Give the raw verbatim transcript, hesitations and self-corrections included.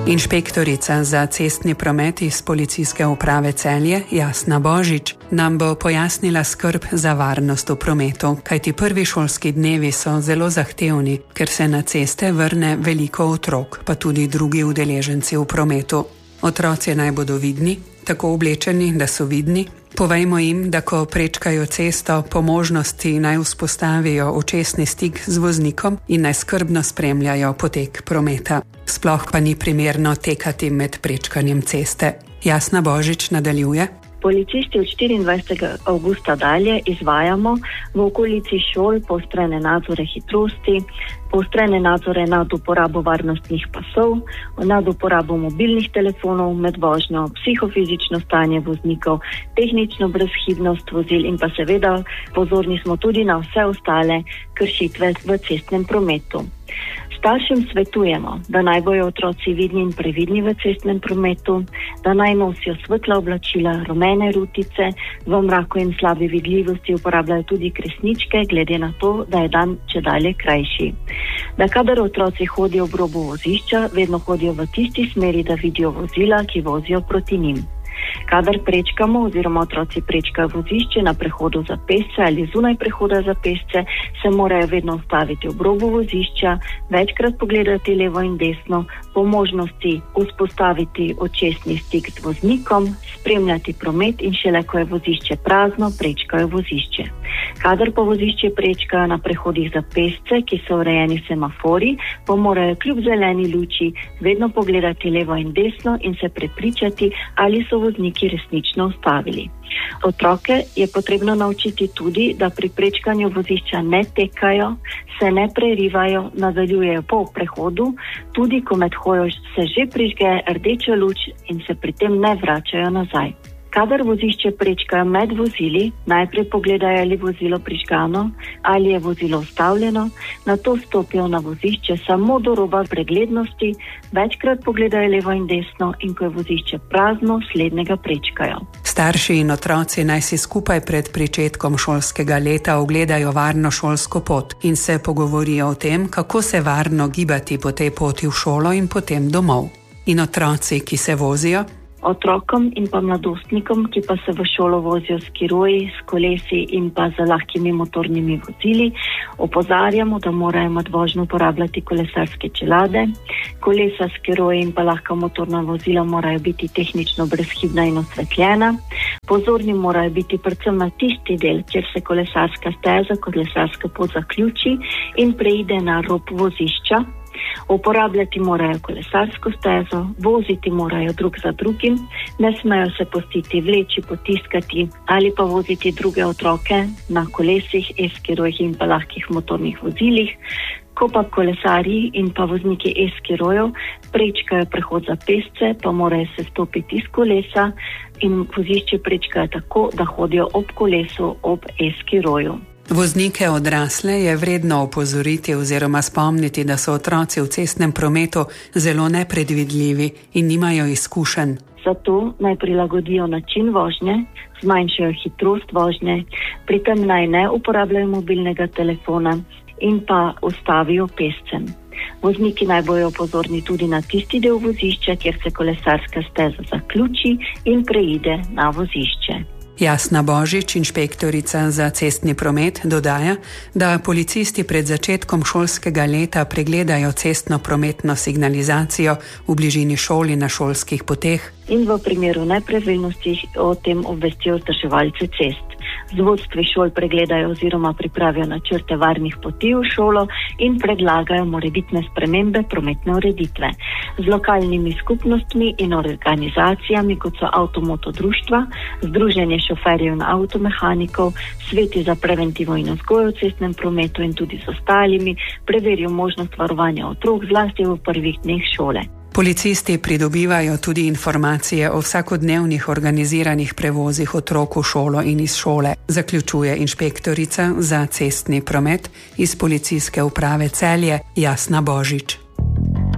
Inšpektorica za cestni promet iz Policijske uprave Celje, Jasna Božič, nam bo pojasnila skrb za varnost v prometu, kajti prvi šolski dnevi so zelo zahtevni, ker se na ceste vrne veliko otrok, pa tudi drugi udeleženci v prometu. Otroci naj bodo vidni, tako oblečeni, da so vidni. Povejmo jim, da ko prečkajo cesto, po možnosti naj vzpostavijo očesni stik z voznikom in naj skrbno spremljajo potek prometa. Sploh pa ni primerno tekati med prečkanjem ceste. Jasna Božič nadaljuje. Policisti od štiriindvajsetega avgusta dalje izvajamo v okolici šol poostrene nadzore hitrosti, poostrene nadzore nad uporabo varnostnih pasov, nad uporabo mobilnih telefonov med vožnjo, psihofizično stanje voznikov, tehnično brezhibnost vozil in pa seveda pozorni smo tudi na vse ostale kršitve v cestnem prometu. Staršem svetujemo, da naj bojo otroci vidni in previdni v cestnem prometu, da naj nosijo svetla oblačila, rumene rutice, v mraku in slabi vidljivosti uporabljajo tudi kresničke, glede na to, da je dan čedalje krajši. Da kadar otroci hodijo ob robu vozišča, vedno hodijo v tisti smeri, da vidijo vozila, ki vozijo proti njim. Kadar prečkamo oziroma otroci prečkajo vozišče na prehodu za pešce ali zunaj prehoda za pešce, se morajo vedno ustaviti ob robu vozišča, večkrat pogledati levo in desno, po možnosti vzpostaviti očesni stik z voznikom, spremljati promet in šele ko je vozišče prazno, prečkajo vozišče. Kadar pa vozišče prečkajo na prehodih za pešce, ki so urejeni semafori, pa morajo kljub zeleni luči vedno pogledati levo in desno in se prepričati, ali so vozniki resnično ustavili. Otroke je potrebno naučiti tudi, da pri prečkanju vozišča ne tekajo, se ne prerivajo, nadaljujejo po prehodu, tudi ko med hojo se že prižge rdeča luč in se pri tem ne vračajo nazaj. Kadar vozišče prečkajo med vozili, najprej pogledajo, ali je vozilo prižgano, ali je vozilo ustavljeno, nato stopijo na vozišče samo do roba preglednosti, večkrat pogledajo levo in desno in ko je vozišče prazno, slednjega prečkajo. Starši in otroci naj si skupaj pred pričetkom šolskega leta ogledajo varno šolsko pot in se pogovorijo o tem, kako se varno gibati po tej poti v šolo in potem domov. In otroci, ki se vozijo? Otrokom in pa mladostnikom, ki pa se v šolo vozijo s skiroji, s kolesi in pa z lahkimi motornimi vozili, opozarjamo, da morajo med vožnjo uporabljati kolesarske čelade. Kolesa, skiroji in pa lahka motorna vozila morajo biti tehnično brezhibna in osvetljena. Pozorni morajo biti predvsem na tisti del, kjer se kolesarska steza, kolesarska pot zaključi in preide na rob vozišča. Uporabljati morajo kolesarsko stezo, voziti morajo drug za drugim, ne smejo se pustiti vleči, potiskati ali pa voziti druge otroke na kolesih, e-skirojih in pa lahkih motornih vozilih. Ko pa kolesarji in pa vozniki e-skirojev prečkajo prehod za pešce, pa morajo se stopiti iz kolesa in vozišče prečkajo tako, da hodijo ob kolesu, ob e-skiroju. Voznike odrasle je vredno opozoriti oziroma spomniti, da so otroci v cestnem prometu zelo nepredvidljivi in nimajo izkušenj. Zato naj prilagodijo način vožnje, zmanjšajo hitrost vožnje, pri tem naj ne uporabljajo mobilnega telefona in pa ustavijo pešcem. Vozniki naj bojo pozorni tudi na tisti del vozišča, kjer se kolesarska steza zaključi in preide na vozišče. Jasna Božič, inšpektorica za cestni promet, dodaja, da policisti pred začetkom šolskega leta pregledajo cestno-prometno signalizacijo v bližini šol in na šolskih poteh. In v primeru nepravilnosti o tem obvestijo vzdrževalce cest. Z vodstvi šol pregledajo oziroma pripravijo načrte varnih poti v šolo in predlagajo morebitne spremembe prometne ureditve. Z lokalnimi skupnostmi in organizacijami, kot so avtomoto društva, Združenje šoferjev in avtomehanikov, sveti za preventivo in vzgojo v cestnem prometu in tudi z ostalimi, preverijo možnost varovanja otrok zlasti v prvih dneh šole. Policisti pridobivajo tudi informacije o vsakodnevnih organiziranih prevozih otrok v šolo in iz šole, zaključuje inšpektorica za cestni promet iz Policijske uprave Celje, Jasna Božič.